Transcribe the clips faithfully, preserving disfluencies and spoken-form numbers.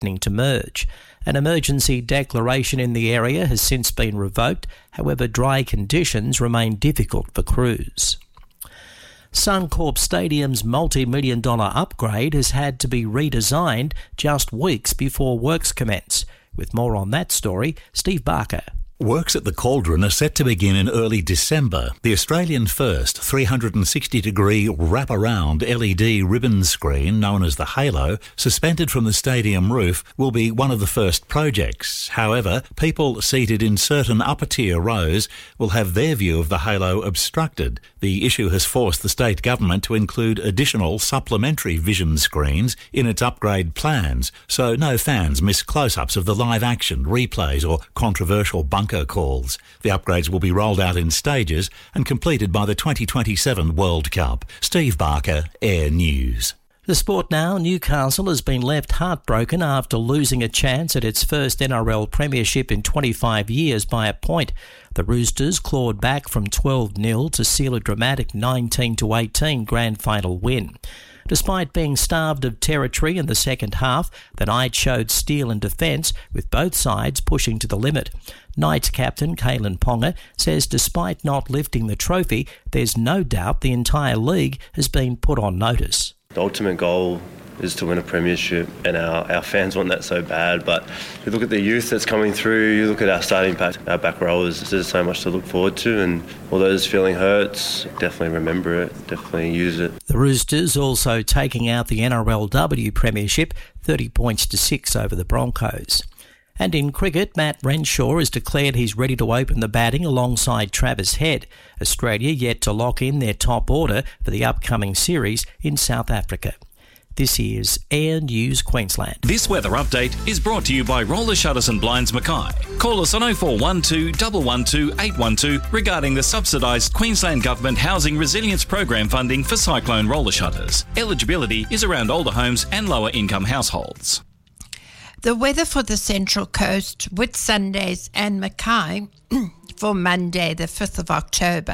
threatening to merge. An emergency declaration in the area has since been revoked. However, dry conditions remain difficult for crews. Suncorp Stadium's multi-million dollar upgrade has had to be redesigned just weeks before works commence. With more on that story, Steve Barker. Works at the Cauldron are set to begin in early December. The Australian first three hundred sixty degree wraparound L E D ribbon screen, known as the Halo, suspended from the stadium roof, will be one of the first projects. However, people seated in certain upper-tier rows will have their view of the Halo obstructed. The issue has forced the state government to include additional supplementary vision screens in its upgrade plans, so no fans miss close-ups of the live action, replays or controversial bunker calls. The upgrades will be rolled out in stages and completed by the twenty twenty-seven World Cup. Steve Barker, Air News. The sport now. Newcastle has been left heartbroken after losing a chance at its first N R L premiership in twenty-five years by a point. The Roosters clawed back from twelve nil to seal a dramatic nineteen to eighteen grand final win. Despite being starved of territory in the second half, the Knights showed steel in defence, with both sides pushing to the limit. Knights captain Kalen Ponga says despite not lifting the trophy, there's no doubt the entire league has been put on notice. The ultimate goal is to win a premiership, and our, our fans want that so bad. But you look at the youth that's coming through, you look at our starting pack, our back rowers, there's so much to look forward to, and although those feeling hurts, definitely remember it, definitely use it. The Roosters also taking out the N R L W premiership, thirty points to six over the Broncos. And in cricket, Matt Renshaw has declared he's ready to open the batting alongside Travis Head. Australia yet to lock in their top order for the upcoming series in South Africa. This is Air News Queensland. This weather update is brought to you by Roller Shutters and Blinds Mackay. Call us on oh four one two, one one two, eight one two regarding the subsidised Queensland Government Housing Resilience Program funding for cyclone roller shutters. Eligibility is around older homes and lower income households. The weather for the Central Coast, Whitsundays and Mackay for Monday the fifth of October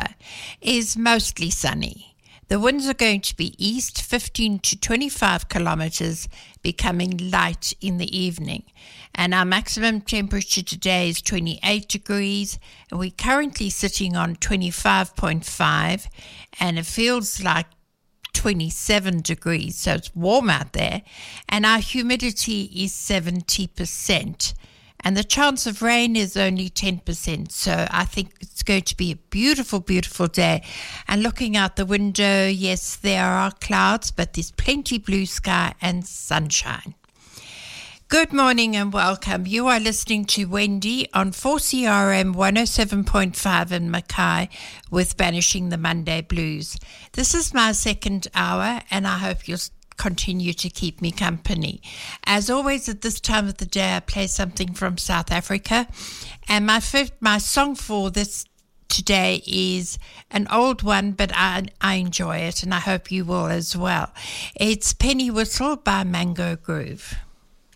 is mostly sunny. The winds are going to be east fifteen to twenty-five kilometres, becoming light in the evening. And our maximum temperature today is twenty-eight degrees, and we're currently sitting on twenty-five point five, and it feels like twenty-seven degrees, so it's warm out there. And our humidity is seventy percent. And the chance of rain is only ten percent. So I think it's going to be a beautiful, beautiful day. And looking out the window, yes, there are clouds, but there's plenty blue sky and sunshine. Good morning and welcome. You are listening to Wendy on four C R M one oh seven point five in Mackay with Banishing the Monday Blues. This is my second hour, and I hope you'll continue to keep me company. As always, at this time of the day, I play something from South Africa, and my first, my song for this today is an old one, but I, I enjoy it, and I hope you will as well. It's Penny Whistle by Mango Groove.